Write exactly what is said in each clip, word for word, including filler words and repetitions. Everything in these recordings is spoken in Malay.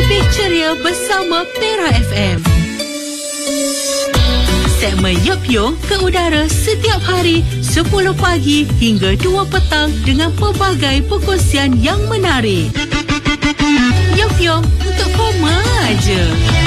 Lebih ceria bersama Pera F M. Segmen Yop Yong ke udara setiap hari sepuluh pagi hingga dua petang dengan pelbagai perkongsian yang menarik. Yop Yong untuk koma aja.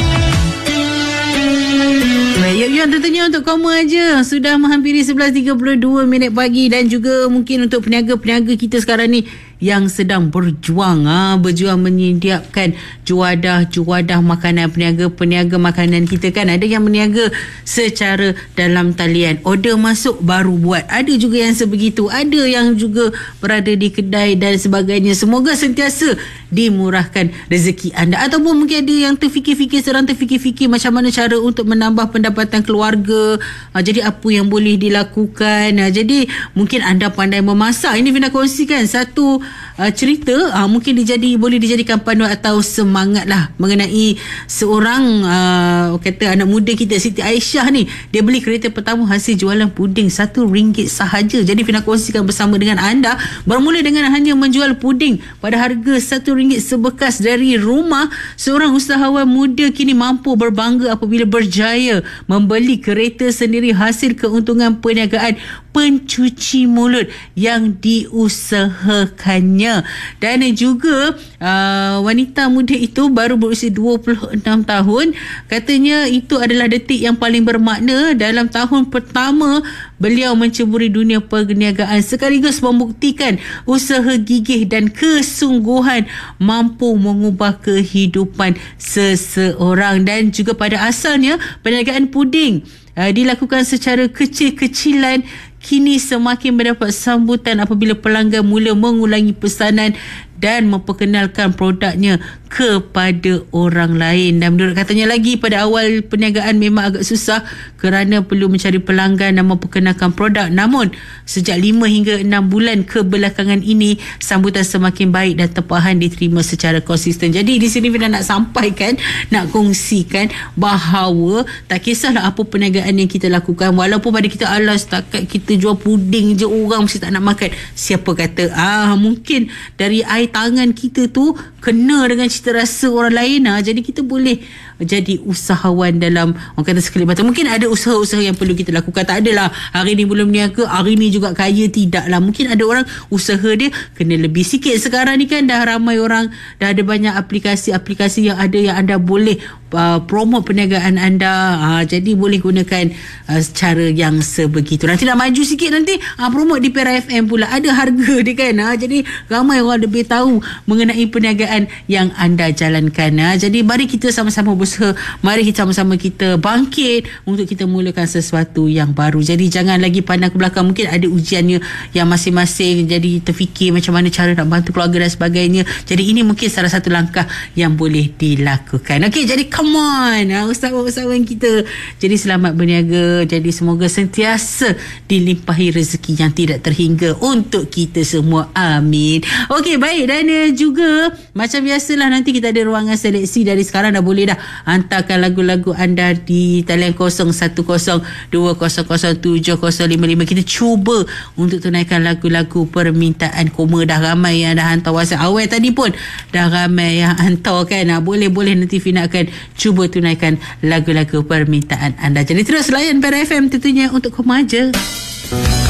Yop Yong tentunya untuk koma aja. Sudah menghampiri sebelas tiga puluh dua minit pagi dan juga mungkin untuk peniaga-peniaga kita sekarang ni yang sedang berjuang ha, berjuang menyediakan juadah-juadah makanan, peniaga-peniaga makanan kita kan, ada yang meniaga secara dalam talian, order masuk baru buat, ada juga yang sebegitu, ada yang juga berada di kedai dan sebagainya. Semoga sentiasa dimurahkan rezeki anda, ataupun mungkin ada yang terfikir-fikir, sedang terfikir-fikir macam mana cara untuk menambah pendapatan keluarga. Ha, jadi apa yang boleh dilakukan? Ha, jadi mungkin anda pandai memasak. Ini Fina kongsikan satu Uh, cerita uh, mungkin dijadi boleh dijadikan panduan atau semangat lah mengenai seorang uh, kata anak muda kita, Siti Aisyah ni. Dia beli kereta pertama hasil jualan puding satu ringgit sahaja. Jadi Fina kongsikan bersama dengan anda, bermula dengan hanya menjual puding pada harga satu ringgit sebekas dari rumah, seorang usahawan muda kini mampu berbangga apabila berjaya membeli kereta sendiri hasil keuntungan perniagaan pencuci mulut yang diusahakannya. Dan juga uh, wanita muda itu baru berusia dua puluh enam tahun. Katanya itu adalah detik yang paling bermakna dalam tahun pertama beliau menceburi dunia perniagaan, sekaligus membuktikan usaha gigih dan kesungguhan mampu mengubah kehidupan seseorang. Dan juga pada asalnya perniagaan puding uh, dilakukan secara kecil-kecilan, kini semakin mendapat sambutan apabila pelanggan mula mengulangi pesanan dan memperkenalkan produknya kepada orang lain. Dan menurut katanya lagi, pada awal perniagaan memang agak susah kerana perlu mencari pelanggan dan memperkenalkan produk. Namun sejak lima hingga enam bulan kebelakangan ini, sambutan semakin baik dan tempahan diterima secara konsisten. Jadi di sini Fina nak sampaikan, nak kongsikan bahawa tak kisahlah apa perniagaan yang kita lakukan, walaupun pada kita alas setakat kita jual puding je orang mesti tak nak makan. Siapa kata ah mungkin dari air tangan kita tu kena dengan cita rasa orang lain. Ha, jadi kita boleh jadi usahawan dalam, orang kata sekelip mata. Mungkin ada usaha-usaha yang perlu kita lakukan. Tak adalah hari ni belum niaga, hari ni juga kaya. Tidak lah. Mungkin ada orang usaha dia kena lebih sikit. Sekarang ni kan dah ramai orang, dah ada banyak aplikasi-aplikasi yang ada yang anda boleh uh, promote perniagaan anda. Uh, jadi boleh gunakan uh, cara yang sebegitu. Nanti dah maju sikit nanti uh, promote di Pera F M pula. Ada harga dia kan. Uh, jadi ramai orang lebih tahu mengenai perniagaan yang anda jalankan. Uh, jadi mari kita sama-sama berusaha. Mari kita sama-sama kita bangkit untuk kita mulakan sesuatu yang baru. Jadi jangan lagi pandang ke belakang. Mungkin ada ujiannya yang masing-masing, jadi terfikir macam mana cara nak bantu keluarga dan sebagainya. Jadi ini mungkin salah satu langkah yang boleh dilakukan. Okey, jadi come on usahawan-usahawan kita, jadi selamat berniaga. Jadi semoga sentiasa dilimpahi rezeki yang tidak terhingga untuk kita semua. Amin. Okey, baik. Dan juga macam biasalah, nanti kita ada ruangan seleksi. Dari sekarang dah boleh dah hantarkan lagu-lagu anda di talian kosong satu kosong dua kosong kosong tujuh kosong lima lima. Kita cuba untuk tunaikan lagu-lagu permintaan koma. Dah ramai yang dah hantar WhatsApp. Awal tadi pun dah ramai yang hantar kan. Boleh-boleh nanti Fina akan cuba tunaikan lagu-lagu permintaan anda. Jadi terus layan Pera F M tentunya untuk koma je.